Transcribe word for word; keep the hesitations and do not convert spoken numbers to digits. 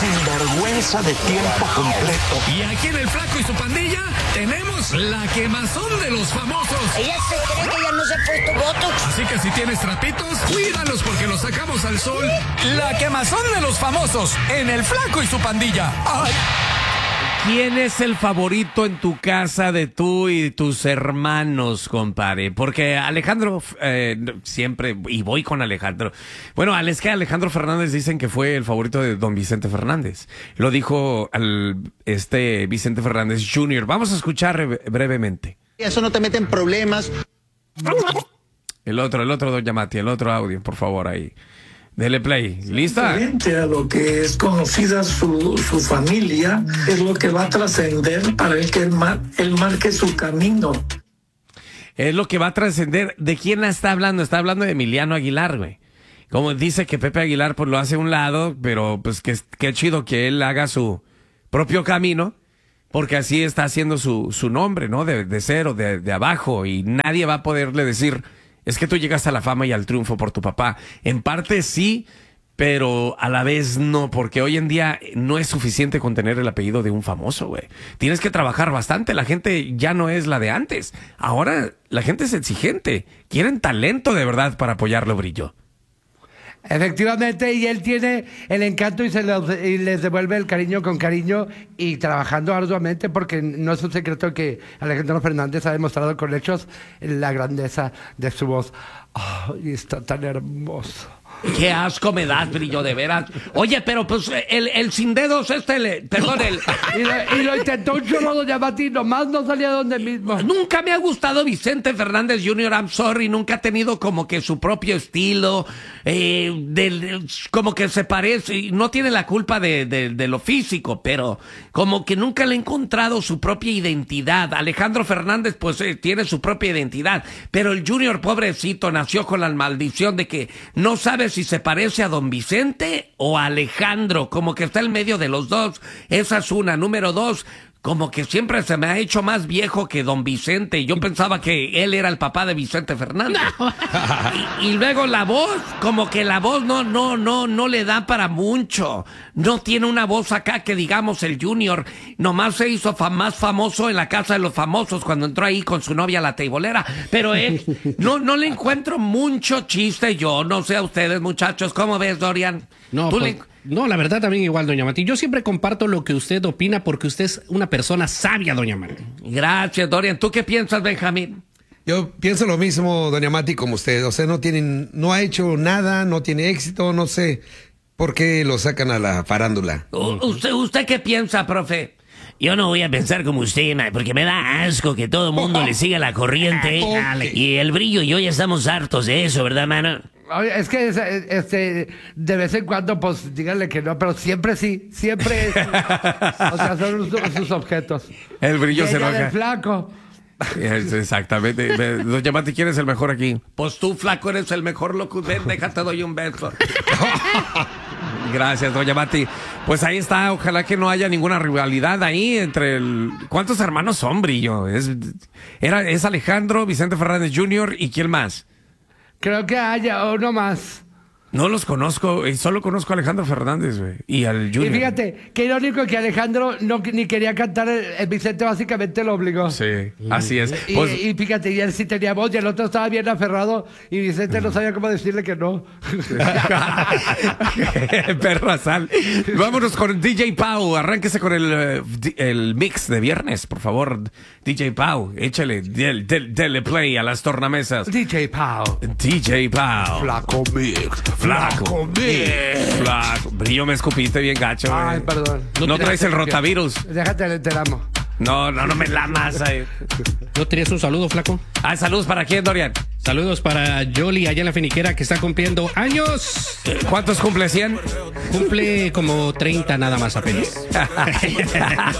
sinvergüenza de tiempo completo. Y aquí en El Flaco y su Pandilla tenemos la quemazón de los famosos. Ella se cree que ya no se ha puesto botox. Así que si tienes trapitos, cuídalos porque los sacamos al sol. La quemazón de los famosos en El Flaco y su Pandilla. ¡Ay! ¿Quién es el favorito en tu casa de tú y tus hermanos, compadre? Porque Alejandro, eh, siempre, y voy con Alejandro. Bueno, es que Alejandro Fernández dicen que fue el favorito de don Vicente Fernández. Lo dijo al, este Vicente Fernández junior Vamos a escuchar brevemente. Eso no te mete en problemas. El otro, el otro, doña Mati, el otro audio, por favor, ahí. Dele play. ¿Lista? Diferente a lo que es conocida su, su familia, es lo que va a trascender para el que él, mar, él marque su camino. Es lo que va a trascender. ¿De quién está hablando? Está hablando de Emiliano Aguilar, güey. Como dice que Pepe Aguilar pues lo hace a un lado, pero pues que qué chido que él haga su propio camino, porque así está haciendo su, su nombre, ¿no? De, de cero, de, de abajo, y nadie va a poderle decir... Es que tú llegaste a la fama y al triunfo por tu papá. En parte sí, pero a la vez no, porque hoy en día no es suficiente con tener el apellido de un famoso, güey. Tienes que trabajar bastante. La gente ya no es la de antes. Ahora la gente es exigente. Quieren talento de verdad para apoyarlo, Brillo. Efectivamente, y él tiene el encanto y, se los, y les devuelve el cariño con cariño y trabajando arduamente, porque no es un secreto que Alejandro Fernández ha demostrado con hechos la grandeza de su voz. Oh, y está tan hermoso. Qué asco me das, Brillo, de veras. Oye, pero pues el, el sin dedos este, le, perdón, el... y, lo, y lo intentó un chorro, doña Mati, nomás no salía donde mismo. Nunca me ha gustado Vicente Fernández junior, I'm sorry, nunca ha tenido como que su propio estilo, eh, del, como que se parece, no tiene la culpa de, de, de lo físico, pero como que nunca le ha encontrado su propia identidad. Alejandro Fernández, pues eh, tiene su propia identidad, pero el Junior, pobrecito, nació con la maldición de que no sabe si se parece a don Vicente o a Alejandro, como que está en medio de los dos. Esa es una. Número dos, como que siempre se me ha hecho más viejo que don Vicente. Yo pensaba que él era el papá de Vicente Fernández. No. Y, y luego la voz, como que la voz no, no, no, no le da para mucho. No tiene una voz acá que digamos el Junior. Nomás se hizo fa más famoso en la casa de los famosos cuando entró ahí con su novia la teibolera. Pero él, no, no le encuentro mucho chiste yo. No sé a ustedes, muchachos. ¿Cómo ves, Dorian? No, ¿Tú pues, le... no, la verdad también igual, doña Mati. Yo siempre comparto lo que usted opina porque usted es una persona sabia, doña Mati. Gracias, Dorian. ¿Tú qué piensas, Benjamín? Yo pienso lo mismo, doña Mati, como usted. O sea, no tienen, no ha hecho nada, no tiene éxito, no sé por qué lo sacan a la farándula. U ¿Usted, usted qué piensa, profe? Yo no voy a pensar como usted, porque me da asco que todo el mundo le siga la corriente. Okay. Y el Brillo y yo ya estamos hartos de eso, ¿verdad, mano? Es que este, de vez en cuando, pues díganle que no, pero siempre sí, siempre es, o sea, son sus, sus objetos. El Brillo se enoja. El flaco. Exactamente. Doña Mati, ¿quién es el mejor aquí? Pues tú, flaco, eres el mejor locutor. Déjate, doy un beso. Gracias, doña Mati. Pues ahí está. Ojalá que no haya ninguna rivalidad ahí entre el... ¿Cuántos hermanos son, Brillo? Es, era, es Alejandro, Vicente Fernández junior ¿y quién más? Creo que haya uno más. No los conozco, solo conozco a Alejandro Fernández, güey, y al Junior. Y fíjate, qué irónico que Alejandro no ni quería cantar, el, el Vicente básicamente lo obligó. Sí, así es. Y, pues... y, y fíjate, y él sí tenía voz, y el otro estaba bien aferrado, y Vicente no sabía cómo decirle que no. Perra sal. Vámonos con D J Pau, arránquese con el, el mix de viernes, por favor. D J Pau, échale, del, del, dele play a las tornamesas. D J Pau. D J Pau. Flaco mix. Flaco, mix. Flaco. Brillo, me escupiste bien gacho. Ay, eh. perdón. No, no traes el rotavirus. Déjate, te amo. No, no, no me lamas. Eh. ¿No tenías un saludo, flaco? Ah, saludos para quién, Dorian. Saludos para Yoli allá en la Finiquera, que está cumpliendo años. ¿Cuántos cumple? ¿cien? Cumple como treinta nada más apenas.